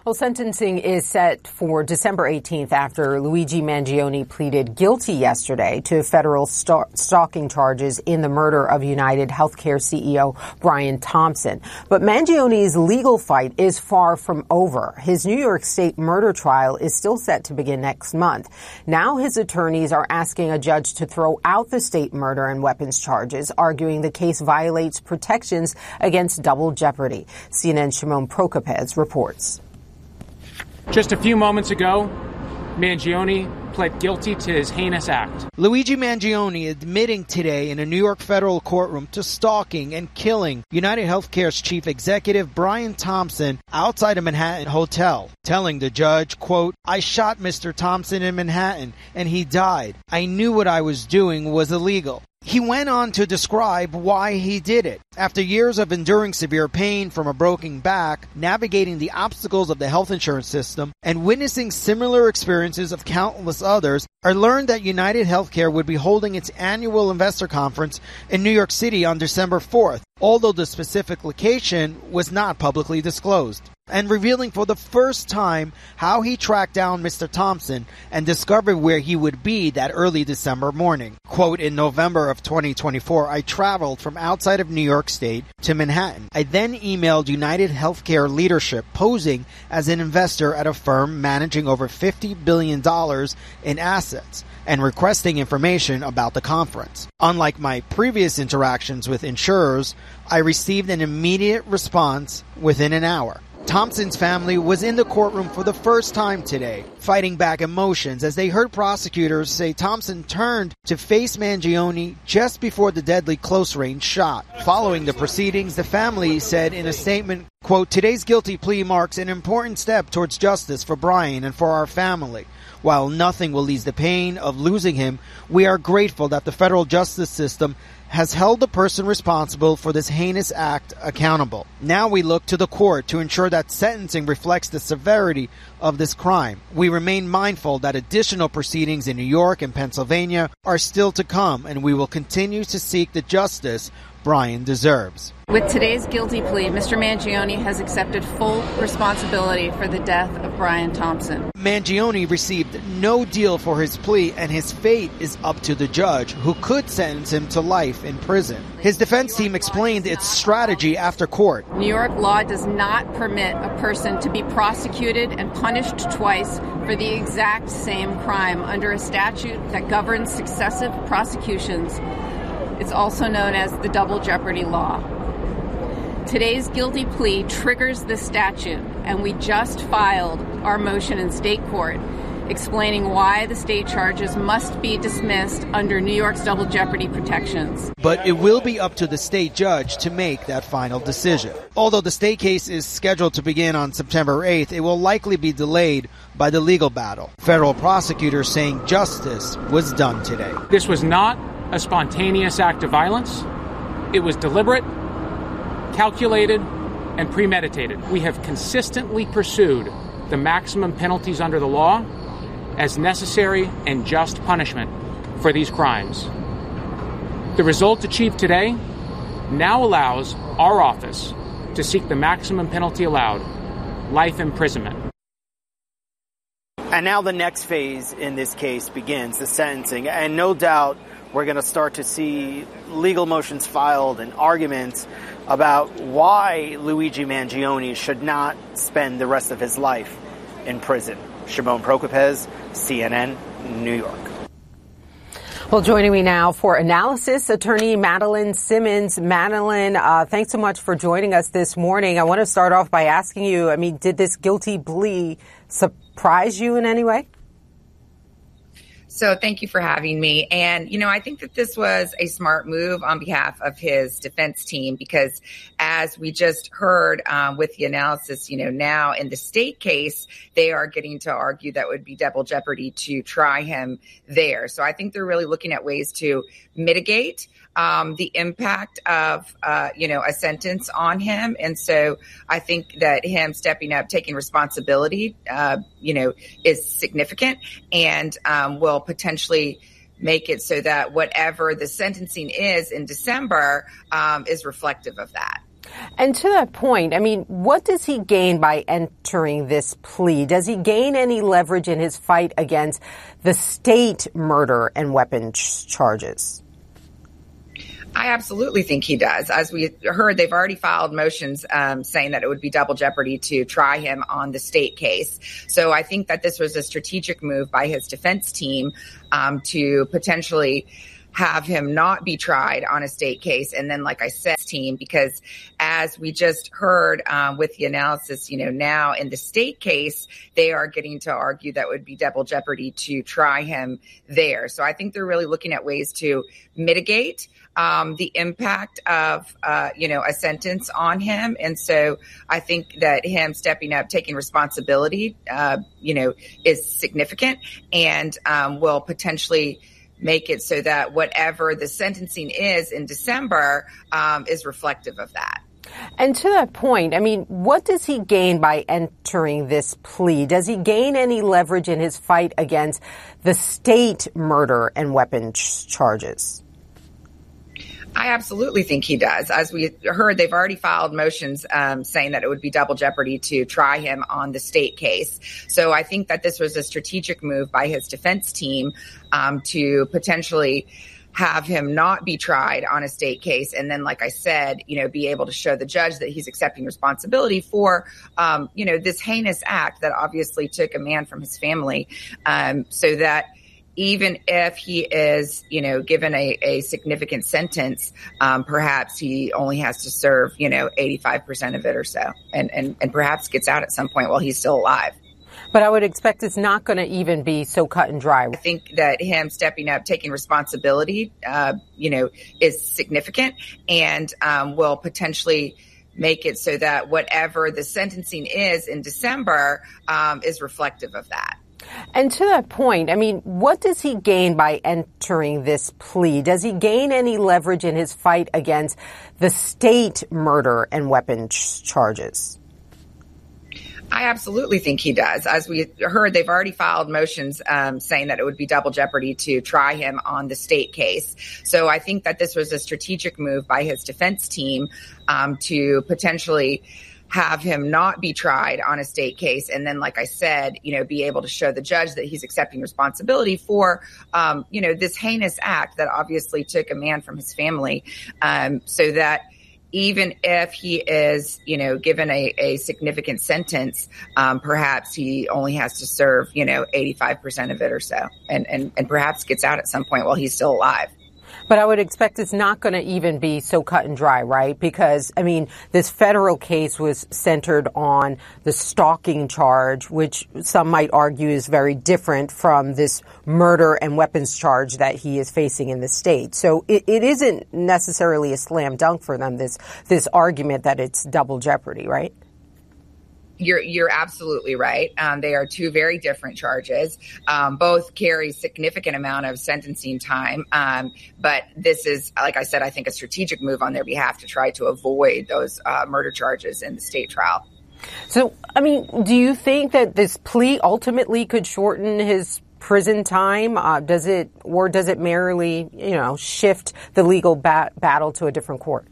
Well, sentencing is set for December 18th after Luigi Mangione pleaded guilty yesterday to federal stalking charges in the murder of United Healthcare CEO Brian Thompson. But Mangione's legal fight is far from over. His New York State murder trial is still set to begin next month. Now his attorneys are asking a judge to throw out the state murder and weapons charges, arguing the case violates protections against double jeopardy. CNN's Shimon Prokupecz reports. Just a few moments ago, Mangione pled guilty to his heinous act. Luigi Mangione admitting today in a New York federal courtroom to stalking and killing United Healthcare's chief executive Brian Thompson outside a Manhattan hotel, telling the judge, quote, "I shot Mr. Thompson in Manhattan and he died. I knew what I was doing was illegal." He went on to describe why he did it. After years of enduring severe pain from a broken back, navigating the obstacles of the health insurance system, and witnessing similar experiences of countless others, I learned that United Healthcare would be holding its annual investor conference in New York City on December 4th, although the specific location was not publicly disclosed, and revealing for the first time how he tracked down Mr. Thompson and discovered where he would be that early December morning. Quote, "In November of 2024, I traveled from outside of New York State to Manhattan. I then emailed United Healthcare leadership posing as an investor at a firm managing over $50 billion in assets and requesting information about the conference. Unlike my previous interactions with insurers, I received an immediate response within an hour." Thompson's family was in the courtroom for the first time today, fighting back emotions as they heard prosecutors say Thompson turned to face Mangione just before the deadly close-range shot. Following the proceedings, the family said in a statement, quote, "Today's guilty plea marks an important step towards justice for Brian and for our family. While nothing will ease the pain of losing him, we are grateful that the federal justice system has held the person responsible for this heinous act accountable. Now we look to the court to ensure that sentencing reflects the severity of this crime. We remain mindful that additional proceedings in New York and Pennsylvania are still to come, and we will continue to seek the justice Brian deserves." With today's guilty plea, Mr. Mangione has accepted full responsibility for the death of Brian Thompson. Mangione received no deal for his plea, and his fate is up to the judge, who could sentence him to life in prison. His defense team explained its strategy after court. New York law does not permit a person to be prosecuted and punished twice for the exact same crime under a statute that governs successive prosecutions. It's also known as the double jeopardy law. Today's guilty plea triggers the statute, and we just filed our motion in state court explaining why the state charges must be dismissed under New York's double jeopardy protections. But it will be up to the state judge to make that final decision. Although the state case is scheduled to begin on September 8th, it will likely be delayed by the legal battle. Federal prosecutors saying justice was done today. This was not a spontaneous act of violence. It was deliberate, calculated, and premeditated. We have consistently pursued the maximum penalties under the law as necessary and just punishment for these crimes. The result achieved today now allows our office to seek the maximum penalty allowed, life imprisonment. And now the next phase in this case begins, the sentencing, and no doubt we're going to start to see legal motions filed and arguments about why Luigi Mangione should not spend the rest of his life in prison. Shimon Prokupecz, CNN, New York. Well, joining me now for analysis, attorney Madeleine Simmons. Madeleine, thanks so much for joining us this morning. I want to start off by asking you, did this guilty plea surprise you in any way? So thank you for having me. And, I think that this was a smart move on behalf of his defense team, because as we just heard with the analysis, now in the state case, they are getting to argue that would be double jeopardy to try him there. So I think they're really looking at ways to mitigate the impact of, a sentence on him. And so I think that him stepping up, taking responsibility, is significant and will potentially make it so that whatever the sentencing is in December is reflective of that. And to that point, I mean, what does he gain by entering this plea? Does he gain any leverage in his fight against the state murder and weapons charges? I absolutely think he does. As we heard, they've already filed motions saying that it would be double jeopardy to try him on the state case. So I think that this was a strategic move by his defense team to potentially have him not be tried on a state case. And then, like I said, team, because as we just heard with the analysis, now in the state case, they are getting to argue that would be double jeopardy to try him there. So I think they're really looking at ways to mitigate the impact of, a sentence on him. And so I think that him stepping up, taking responsibility, is significant and will potentially make it so that whatever the sentencing is in December is reflective of that. And to that point, I mean, what does he gain by entering this plea? Does he gain any leverage in his fight against the state murder and weapons charges? I absolutely think he does. As we heard, they've already filed motions saying that it would be double jeopardy to try him on the state case. So I think that this was a strategic move by his defense team to potentially have him not be tried on a state case. And then, like I said, be able to show the judge that he's accepting responsibility for, this heinous act that obviously took a man from his family, so that even if he is, given a significant sentence, perhaps he only has to serve, 85% of it or so, and perhaps gets out at some point while he's still alive. But I would expect it's not going to even be so cut and dry. I think that him stepping up, taking responsibility, is significant and will potentially make it so that whatever the sentencing is in December is reflective of that. And to that point, I mean, what does he gain by entering this plea? Does he gain any leverage in his fight against the state murder and weapons charges? I absolutely think he does. As we heard, they've already filed motions saying that it would be double jeopardy to try him on the state case. So I think that this was a strategic move by his defense team to potentially have him not be tried on a state case. And then, like I said, be able to show the judge that he's accepting responsibility for, this heinous act that obviously took a man from his family, so that even if he is, given a significant sentence, perhaps he only has to serve, 85% of it or so, and perhaps gets out at some point while he's still alive. But I would expect it's not going to even be so cut and dry, right? Because, I mean, this federal case was centered on the stalking charge, which some might argue is very different from this murder and weapons charge that he is facing in the state. So it isn't necessarily a slam dunk for them, this argument that it's double jeopardy, right? You're absolutely right. They are two very different charges. Both carry significant amount of sentencing time. But this is, like I said, I think a strategic move on their behalf to try to avoid those murder charges in the state trial. So, I mean, do you think that this plea ultimately could shorten his prison time? Does it merely, shift the legal battle to a different court?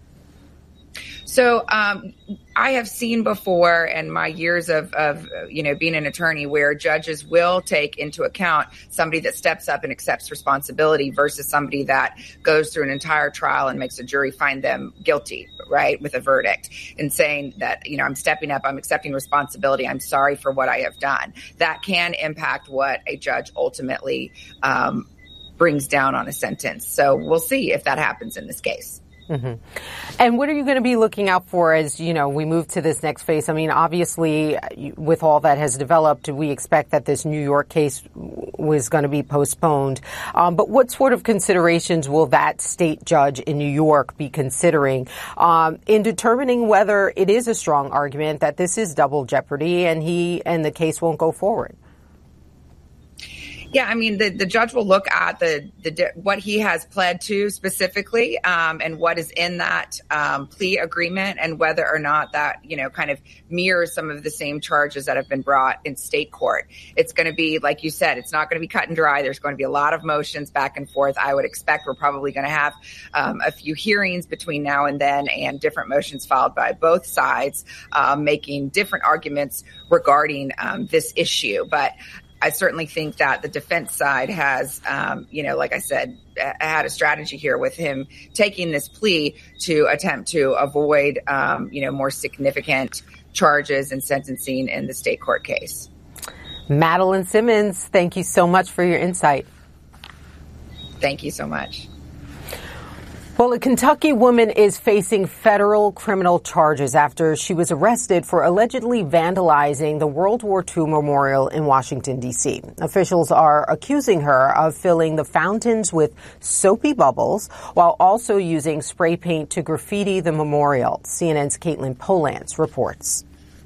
So I have seen before in my years of being an attorney where judges will take into account somebody that steps up and accepts responsibility versus somebody that goes through an entire trial and makes a jury find them guilty, right, with a verdict, and saying that, I'm stepping up, I'm accepting responsibility, I'm sorry for what I have done. That can impact what a judge ultimately brings down on a sentence. So we'll see if that happens in this case. Mm-hmm. And what are you going to be looking out for as, we move to this next phase? I mean, obviously, with all that has developed, we expect that this New York case was going to be postponed. But what sort of considerations will that state judge in New York be considering in determining whether it is a strong argument that this is double jeopardy and the case won't go forward? Yeah, I mean, the judge will look at what he has pled to specifically, and what is in that plea agreement, and whether or not that, kind of mirrors some of the same charges that have been brought in state court. It's going to be, like you said, it's not going to be cut and dry. There's going to be a lot of motions back and forth. I would expect we're probably going to have a few hearings between now and then, and different motions filed by both sides, making different arguments regarding this issue. But I certainly think that the defense side has, like I said, had a strategy here with him taking this plea to attempt to avoid, more significant charges and sentencing in the state court case. Madeleine Simmons, thank you so much for your insight. Thank you so much. Well, a Kentucky woman is facing federal criminal charges after she was arrested for allegedly vandalizing the World War II memorial in Washington, D.C. Officials are accusing her of filling the fountains with soapy bubbles while also using spray paint to graffiti the memorial. CNN's Caitlin Polantz reports.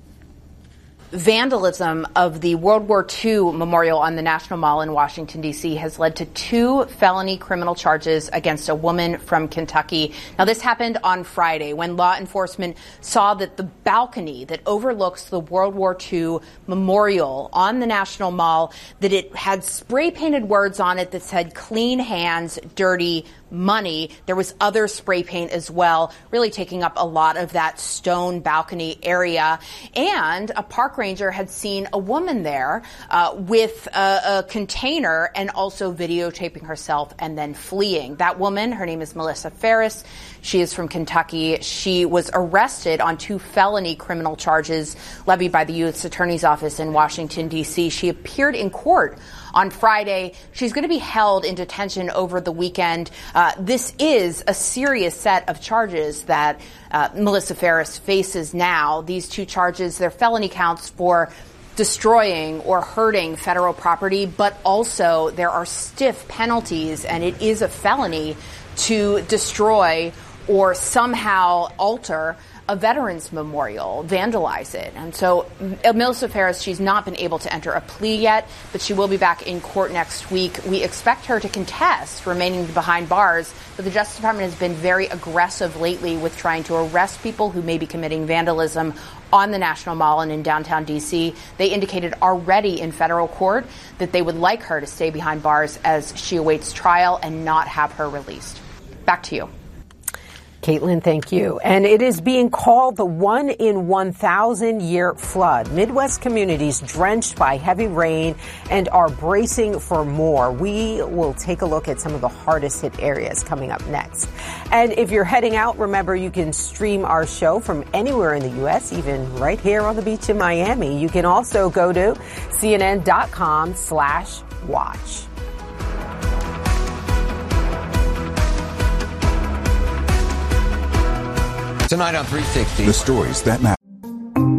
Vandalism of the World War II memorial on the National Mall in Washington, D.C. has led to 2 felony criminal charges against a woman from Kentucky. Now, this happened on Friday when law enforcement saw that the balcony that overlooks the World War II memorial on the National Mall, that it had spray painted words on it that said "clean hands, dirty money." There was other spray paint as well, really taking up a lot of that stone balcony area. And a park ranger had seen a woman there with a container and also videotaping herself and then fleeing. That woman, her name is Melissa Ferris. She is from Kentucky. She was arrested on 2 felony criminal charges levied by the U.S. Attorney's Office in Washington, D.C. She appeared in court on Friday. She's going to be held in detention over the weekend. This is a serious set of charges that Melissa Ferris faces now. These 2 charges, they're felony counts for destroying or hurting federal property, but also there are stiff penalties, and it is a felony to destroy or somehow alter a veterans memorial, vandalize it. And so Melissa Ferris, she's not been able to enter a plea yet, but she will be back in court next week. We expect her to contest remaining behind bars, but the Justice Department has been very aggressive lately with trying to arrest people who may be committing vandalism on the National Mall and in downtown D.C. They indicated already in federal court that they would like her to stay behind bars as she awaits trial and not have her released. Back to you. Caitlin, thank you. And it is being called the 1 in 1,000 year flood. Midwest communities drenched by heavy rain and are bracing for more. We will take a look at some of the hardest hit areas coming up next. And if you're heading out, remember you can stream our show from anywhere in the U.S., even right here on the beach in Miami. You can also go to cnn.com/watch. Tonight on 360. The stories that matter.